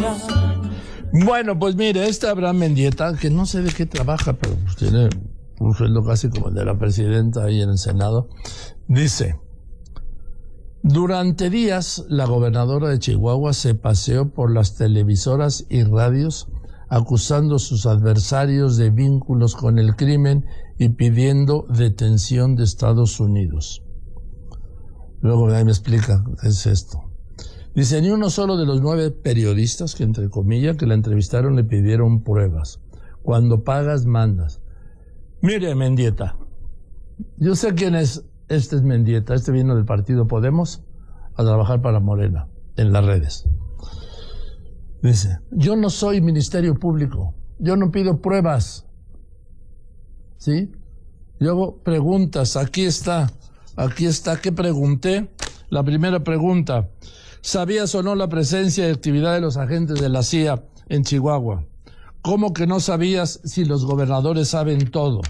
Bueno, pues mire, Abraham Mendieta, que no sé de qué trabaja, pero pues tiene un sueldo casi como el de la presidenta ahí en el Senado, dice: durante días, la gobernadora de Chihuahua se paseó por las televisoras y radios acusando a sus adversarios de vínculos con el crimen y pidiendo detención de Estados Unidos. Luego ahí me explica qué es esto. Dice: ni uno solo de los 9 periodistas que, entre comillas, que la entrevistaron le pidieron pruebas. Cuando pagas, mandas. Mire, Mendieta, yo sé quién es. Este es Mendieta. Este vino del partido Podemos a trabajar para Morena en las redes. Dice: yo no soy Ministerio Público. Yo no pido pruebas. ¿Sí? Yo hago preguntas. Aquí está. ¿Qué pregunté? La primera pregunta: ¿sabías o no la presencia y actividad de los agentes de la CIA en Chihuahua? ¿Cómo que no sabías si los gobernadores saben todo?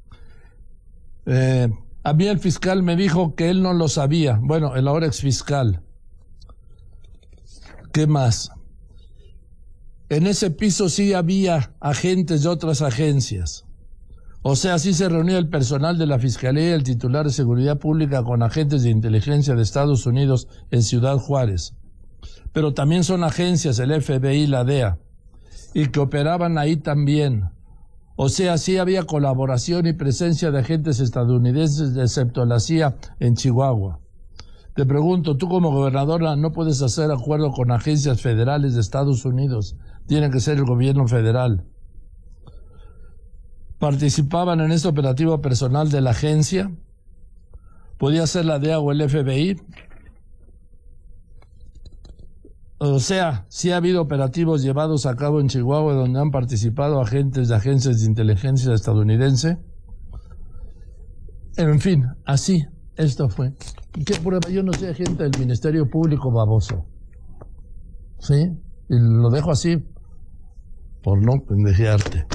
A mí el fiscal me dijo que él no lo sabía. Bueno, el ahora exfiscal. ¿Qué más? En ese piso sí había agentes de otras agencias. O sea, sí se reunía el personal de la Fiscalía y el titular de Seguridad Pública con agentes de inteligencia de Estados Unidos en Ciudad Juárez. Pero también son agencias, el FBI y la DEA, y que operaban ahí también. O sea, sí había colaboración y presencia de agentes estadounidenses, excepto la CIA, en Chihuahua. Te pregunto, tú como gobernadora no puedes hacer acuerdo con agencias federales de Estados Unidos. Tiene que ser el gobierno federal. ¿Participaban en este operativo personal de la agencia? ¿Podía ser la DEA o el FBI? O sea, sí ha habido operativos llevados a cabo en Chihuahua donde han participado agentes de agencias de inteligencia estadounidense. En fin, así, esto fue. ¿Qué prueba? Yo no soy agente del Ministerio Público, baboso. ¿Sí? Y lo dejo así, por no pendejearte.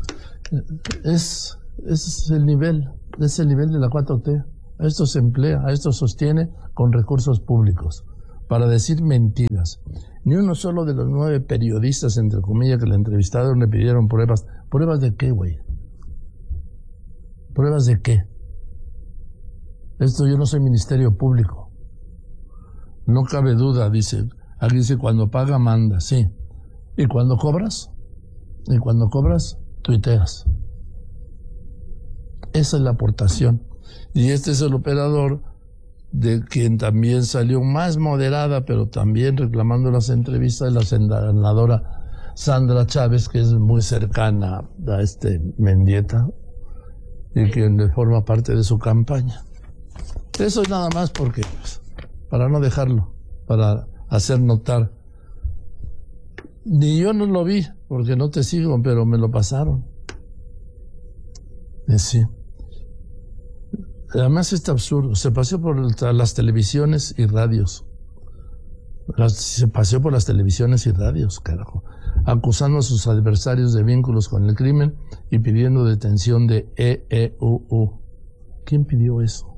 Es el nivel de la 4T. Esto se emplea, esto sostiene con recursos públicos para decir mentiras. Ni uno solo de los 9 periodistas, entre comillas, que la entrevistaron le pidieron pruebas. ¿Pruebas de qué, güey? ¿Pruebas de qué? Yo no soy Ministerio Público. No cabe duda, dice. Aquí dice: cuando paga, manda, sí. ¿Y cuando cobras? ¿Y cuando cobras? Tuiteas. Esa es la aportación. Y este es el operador de quien también salió más moderada, pero también reclamando las entrevistas de la senadora Sandra Chávez, que es muy cercana a Mendieta y quien forma parte de su campaña. Eso es nada más porque, pues, para no dejarlo, para hacer notar. Ni yo no lo vi, porque no te sigo, pero me lo pasaron. Sí. Además, este absurdo. Se paseó por las televisiones y radios. Se paseó por las televisiones y radios, carajo. Acusando a sus adversarios de vínculos con el crimen y pidiendo detención de EEUU. ¿Quién pidió eso?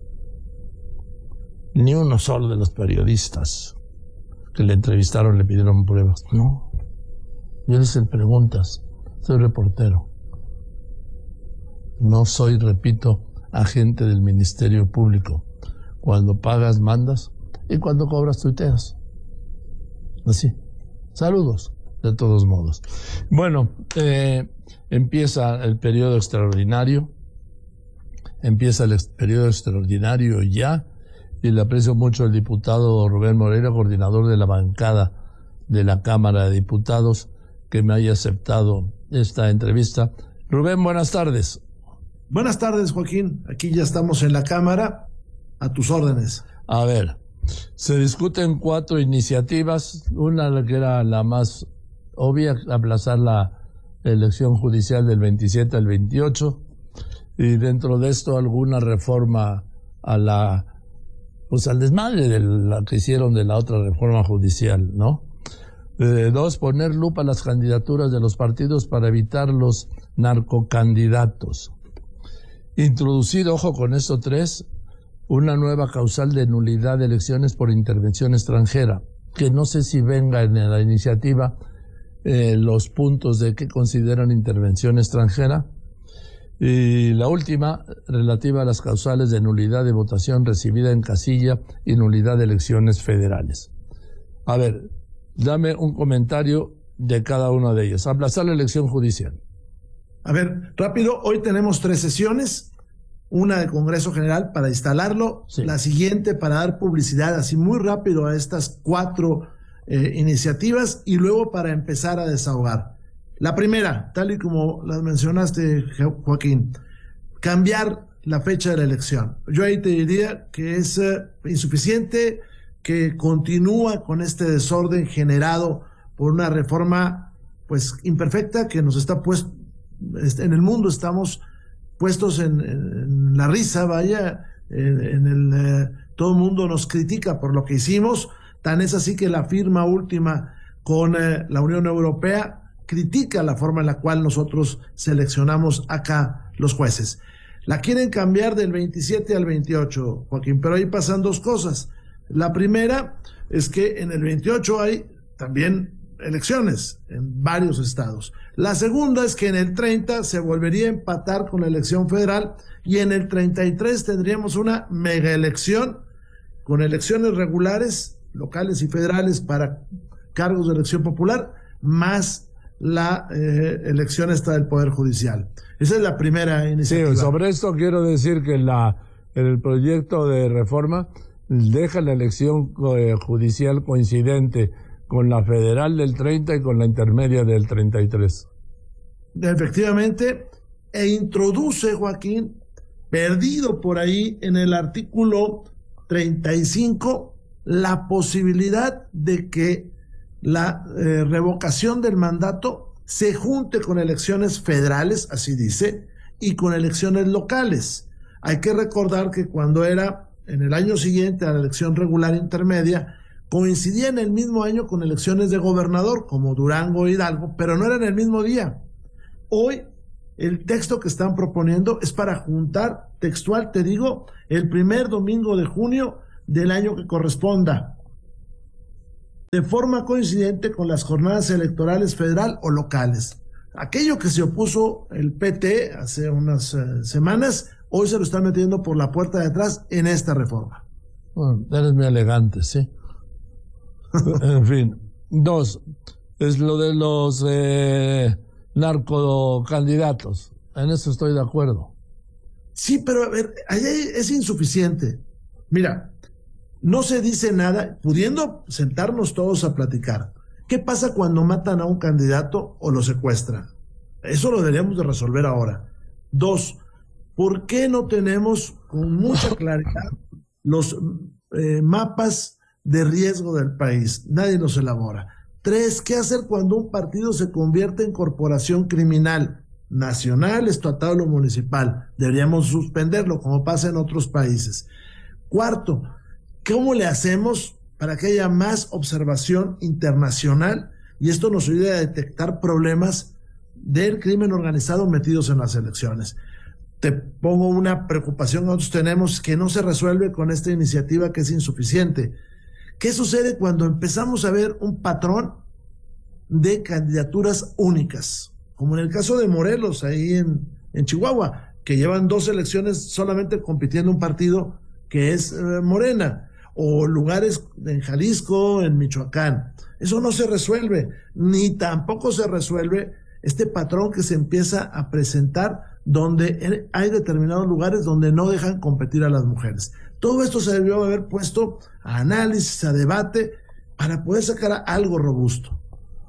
Ni uno solo de los periodistas que le entrevistaron le pidieron pruebas. No. Yo les hice preguntas. Soy reportero. No soy, repito, agente del Ministerio Público. Cuando pagas, mandas, y cuando cobras, tuiteas. Así. Saludos, de todos modos. Bueno, empieza el periodo extraordinario. Empieza el periodo extraordinario ya, y le aprecio mucho al diputado Rubén Moreira, coordinador de la bancada de la Cámara de Diputados, que me haya aceptado esta entrevista. Rubén, buenas tardes. Buenas tardes, Joaquín. Aquí ya estamos en la Cámara, a tus órdenes. A ver, se discuten 4 iniciativas. Una que era la más obvia, aplazar la elección judicial del 27 al 28. Y dentro de esto alguna reforma al desmadre de la que hicieron de la otra reforma judicial, ¿no? 2, poner lupa a las candidaturas de los partidos para evitar los narcocandidatos. Introducir, ojo con esto, 3, una nueva causal de nulidad de elecciones por intervención extranjera. que no sé si venga en la iniciativa los puntos de que consideran intervención extranjera. Y la última, relativa a las causales de nulidad de votación recibida en casilla y nulidad de elecciones federales. A ver, dame un comentario de cada una de ellas. Aplazar la elección judicial. A ver, rápido, hoy tenemos 3 sesiones, una de Congreso General para instalarlo, sí. La siguiente para dar publicidad así muy rápido a estas 4 iniciativas y luego para empezar a desahogar. La primera, tal y como las mencionaste, Joaquín, cambiar la fecha de la elección. Yo ahí te diría que es insuficiente, que continúa con este desorden generado por una reforma pues imperfecta que nos está puesto en el mundo, estamos puestos en la risa, vaya, todo el mundo nos critica por lo que hicimos, tan es así que la firma última con la Unión Europea critica la forma en la cual nosotros seleccionamos acá los jueces. La quieren cambiar del 27 al 28, Joaquín, pero ahí pasan 2 cosas. La primera es que en el 28 hay también elecciones en varios estados. La segunda es que en el 30 se volvería a empatar con la elección federal y en el 33 tendríamos una mega elección con elecciones regulares, locales y federales para cargos de elección popular, más la elección esta del Poder Judicial. Esa es la primera iniciativa. Sí, sobre esto quiero decir que el proyecto de reforma deja la elección judicial coincidente con la federal del 30 y con la intermedia del 33. Efectivamente, e introduce, Joaquín, perdido por ahí en el artículo 35, la posibilidad de que la revocación del mandato se junte con elecciones federales, así dice, y con elecciones locales. Hay que recordar que cuando era en el año siguiente a la elección regular intermedia, coincidía en el mismo año con elecciones de gobernador, como Durango e Hidalgo, pero no era en el mismo día. Hoy, el texto que están proponiendo es para juntar, textual te digo, el primer domingo de junio del año que corresponda, de forma coincidente con las jornadas electorales federal o locales. Aquello que se opuso el PT hace unas semanas, hoy se lo están metiendo por la puerta de atrás en esta reforma. Bueno, eres muy elegante, sí. En fin. 2, es lo de los narcocandidatos. En eso estoy de acuerdo. Sí, pero a ver, ahí es insuficiente. Mira, no se dice nada, pudiendo sentarnos todos a platicar. ¿Qué pasa cuando matan a un candidato o lo secuestran? Eso lo deberíamos de resolver ahora. 2, ¿por qué no tenemos con mucha claridad los mapas de riesgo del país? Nadie los elabora. 3, ¿qué hacer cuando un partido se convierte en corporación criminal? Nacional, estatal o municipal. Deberíamos suspenderlo, como pasa en otros países. 4, ¿cómo le hacemos para que haya más observación internacional y esto nos ayude a detectar problemas del crimen organizado metidos en las elecciones? Te pongo una preocupación que nosotros tenemos que no se resuelve con esta iniciativa, que es insuficiente. ¿Qué sucede cuando empezamos a ver un patrón de candidaturas únicas? Como en el caso de Morelos, ahí en Chihuahua, que llevan 2 elecciones solamente compitiendo un partido que es Morena. O lugares en Jalisco, en Michoacán. Eso no se resuelve, ni tampoco se resuelve este patrón que se empieza a presentar donde hay determinados lugares donde no dejan competir a las mujeres. Todo esto se debió haber puesto a análisis, a debate, para poder sacar algo robusto.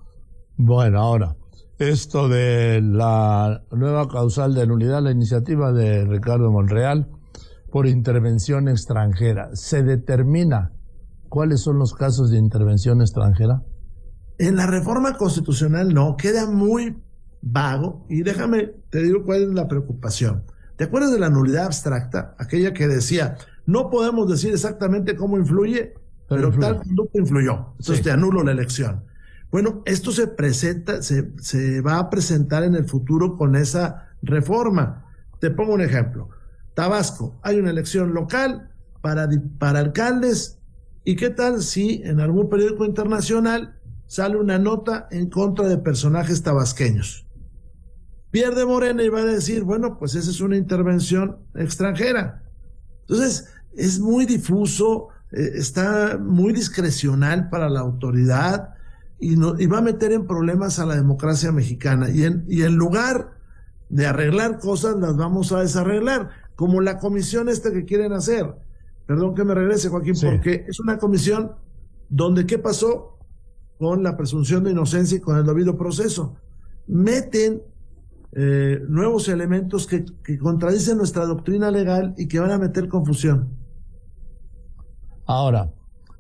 Bueno, ahora, esto de la nueva causal de nulidad, la iniciativa de Ricardo Monreal, por intervención extranjera. ¿Se determina cuáles son los casos de intervención extranjera? En la reforma constitucional no, queda muy vago. Y déjame, te digo cuál es la preocupación. ¿Te acuerdas de la nulidad abstracta? Aquella que decía, no podemos decir exactamente cómo influye, pero tal conducta influyó. Entonces sí, te anulo la elección. Bueno, esto se presenta, se va a presentar en el futuro con esa reforma. Te pongo un ejemplo. Tabasco, hay una elección local para alcaldes ¿Y qué tal si en algún periódico internacional sale una nota en contra de personajes tabasqueños? Pierde Morena y va a decir, bueno, pues esa es una intervención extranjera. Entonces, es muy difuso, está muy discrecional para la autoridad y va a meter en problemas a la democracia mexicana. Y en lugar de arreglar cosas, las vamos a desarreglar, como la comisión esta que quieren hacer. Perdón que me regrese, Joaquín, sí, porque es una comisión donde ¿qué pasó con la presunción de inocencia y con el debido proceso? Meten nuevos elementos que contradicen nuestra doctrina legal y que van a meter confusión. Ahora,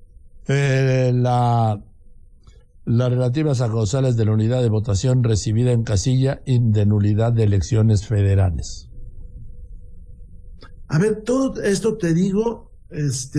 las relativas a causales de la unidad de votación recibida en casilla y de nulidad de elecciones federales. A ver, todo esto te digo, es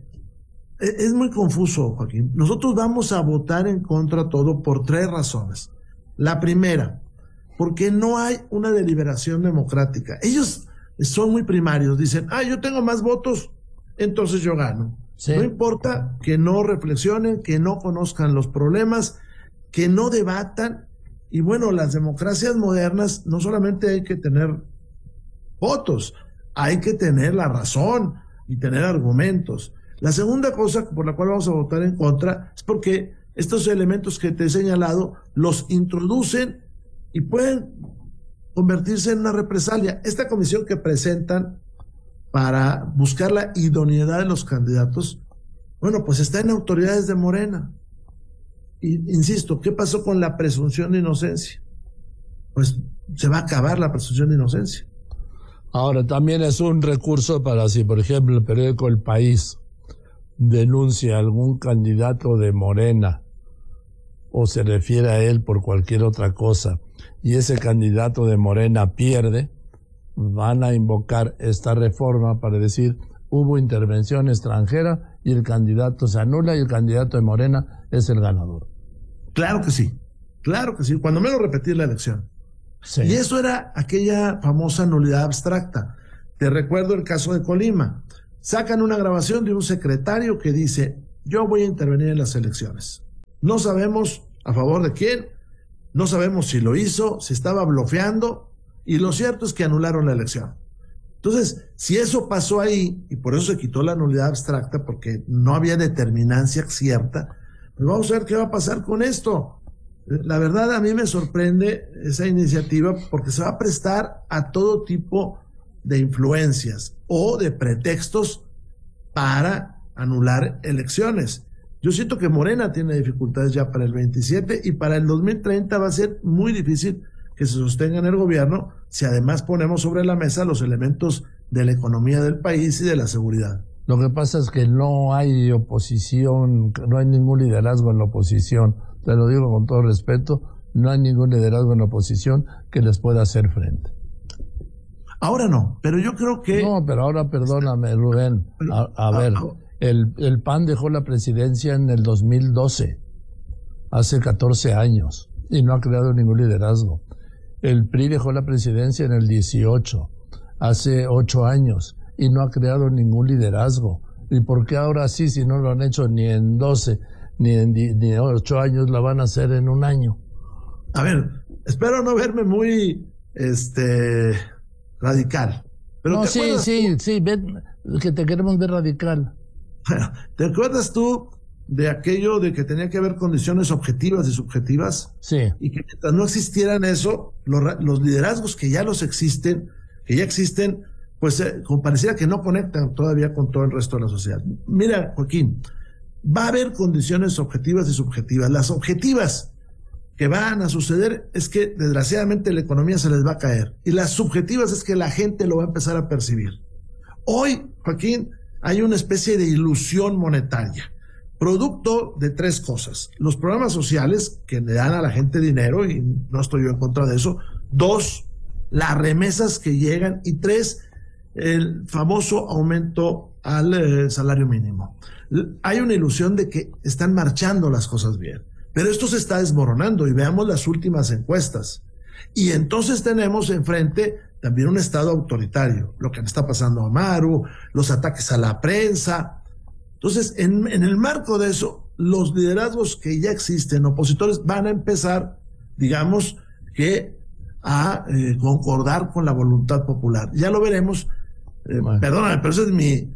muy confuso, Joaquín. Nosotros vamos a votar en contra todo por 3 razones. La primera, porque no hay una deliberación democrática. Ellos son muy primarios, dicen, yo tengo más votos, entonces yo gano. Sí. No importa que no reflexionen, que no conozcan los problemas, que no debatan. Y bueno, las democracias modernas no solamente hay que tener votos, hay que tener la razón y tener argumentos. La segunda cosa por la cual vamos a votar en contra es porque estos elementos que te he señalado los introducen y pueden convertirse en una represalia. Esta comisión que presentan para buscar la idoneidad de los candidatos, bueno, pues está en autoridades de Morena. Y insisto, ¿qué pasó con la presunción de inocencia? Pues se va a acabar la presunción de inocencia. Ahora, también es un recurso para si, por ejemplo, el periódico El País denuncia a algún candidato de Morena o se refiere a él por cualquier otra cosa y ese candidato de Morena pierde, van a invocar esta reforma para decir hubo intervención extranjera y el candidato se anula y el candidato de Morena es el ganador. Claro que sí, cuando menos repetir la elección. Sí. Y eso era aquella famosa nulidad abstracta. Te recuerdo el caso de Colima. Sacan una grabación de un secretario que dice, yo voy a intervenir en las elecciones. No sabemos a favor de quién, no sabemos si lo hizo, si estaba blofeando, y lo cierto es que anularon la elección. Entonces, si eso pasó ahí, y por eso se quitó la nulidad abstracta, porque no había determinancia cierta, pues vamos a ver qué va a pasar con esto. La verdad, a mí me sorprende esa iniciativa porque se va a prestar a todo tipo de influencias o de pretextos para anular elecciones. Yo siento que Morena tiene dificultades ya para el 27 y para el 2030 va a ser muy difícil que se sostenga en el gobierno si además ponemos sobre la mesa los elementos de la economía del país y de la seguridad. Lo que pasa es que no hay oposición, no hay ningún liderazgo en la oposición. Te lo digo con todo respeto, no hay ningún liderazgo en la oposición que les pueda hacer frente. Ahora no, pero yo creo que... No, pero ahora perdóname, Rubén. A ver, el PAN dejó la presidencia en el 2012, hace 14 años, y no ha creado ningún liderazgo. El PRI dejó la presidencia en el 18, hace 8 años, y no ha creado ningún liderazgo. ¿Y por qué ahora sí, si no lo han hecho ni en 12, ni en 8 años, la van a hacer en un año? A ver, espero no verme muy radical. Pero no, sí, ven, que te queremos ver radical. ¿Te acuerdas tú de aquello de que tenía que haber condiciones objetivas y subjetivas? Sí. Y que mientras no existieran eso, los liderazgos que ya existen, pues como pareciera que no conectan todavía con todo el resto de la sociedad. Mira, Joaquín, va a haber condiciones objetivas y subjetivas. Las objetivas que van a suceder es que desgraciadamente la economía se les va a caer. Y las subjetivas es que la gente lo va a empezar a percibir. Hoy, Joaquín, hay una especie de ilusión monetaria, producto de 3 cosas. Los programas sociales que le dan a la gente dinero, y no estoy yo en contra de eso. 2, las remesas que llegan. Y 3, el famoso aumento al salario mínimo. Hay una ilusión de que están marchando las cosas bien, pero esto se está desmoronando y veamos las últimas encuestas. Y entonces tenemos enfrente también un estado autoritario, lo que le está pasando a Maru, los ataques a la prensa. Entonces, en el marco de eso, los liderazgos que ya existen, opositores, van a empezar, digamos, que a concordar con la voluntad popular. Ya lo veremos. Bueno. Perdóname, pero ese es mi,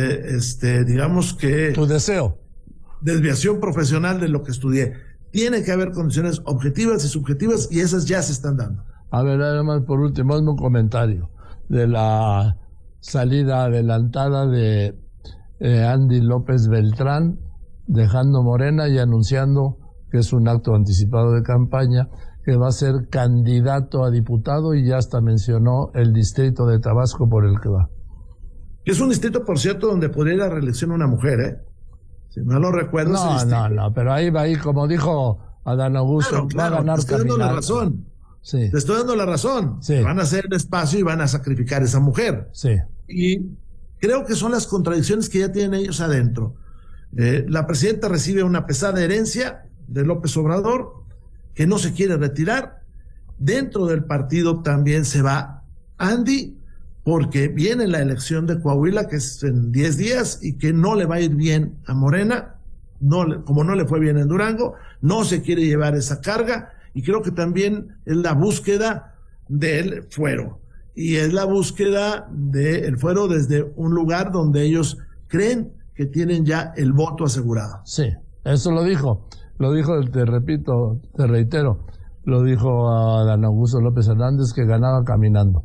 digamos que... Tu deseo. Desviación profesional de lo que estudié. Tiene que haber condiciones objetivas y subjetivas y esas ya se están dando. A ver, además, por último, hazme un comentario de la salida adelantada de Andy López Beltrán, dejando Morena y anunciando que es un acto anticipado de campaña, que va a ser candidato a diputado y ya hasta mencionó el distrito de Tabasco por el que va. Es un distrito, por cierto, donde podría ir a reelección una mujer, ¿eh? Si no lo recuerdo. No, pero ahí va, como dijo Adán Augusto, claro, va a ganar. Te estoy dando la razón. Sí. Te estoy dando la razón. Sí. Van a hacer el espacio y van a sacrificar a esa mujer. Sí. Y creo que son las contradicciones que ya tienen ellos adentro. La presidenta recibe una pesada herencia de López Obrador, que no se quiere retirar. Dentro del partido también se va Andy, porque viene la elección de Coahuila, que es en 10 días, y que no le va a ir bien a Morena, como no le fue bien en Durango, no se quiere llevar esa carga, y creo que también es la búsqueda del fuero, y es la búsqueda del fuero desde un lugar donde ellos creen que tienen ya el voto asegurado. Sí, eso lo dijo, te repito, te reitero, lo dijo a Adán Augusto López Hernández, que ganaba caminando.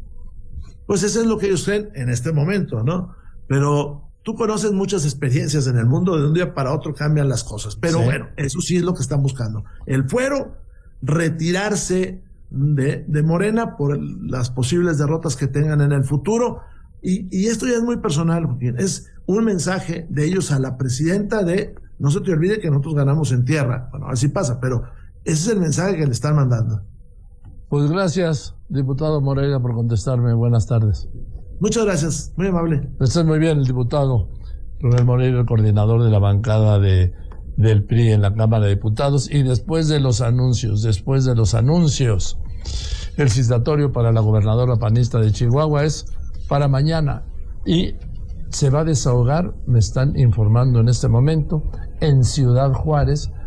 Pues eso es lo que ellos creen en este momento, ¿no? Pero tú conoces muchas experiencias en el mundo, de un día para otro cambian las cosas. Pero sí, bueno, eso sí es lo que están buscando. El fuero, retirarse de Morena por las posibles derrotas que tengan en el futuro. Y esto ya es muy personal, es un mensaje de ellos a la presidenta de, no se te olvide que nosotros ganamos en tierra. Bueno, así pasa, pero ese es el mensaje que le están mandando. Pues gracias, diputado Moreira, por contestarme. Buenas tardes. Muchas gracias, muy amable. Está muy bien el diputado Rubén Moreira, el coordinador de la bancada del PRI en la Cámara de Diputados. Y después de los anuncios, el citatorio para la gobernadora panista de Chihuahua es para mañana. Y se va a desahogar, me están informando en este momento, en Ciudad Juárez,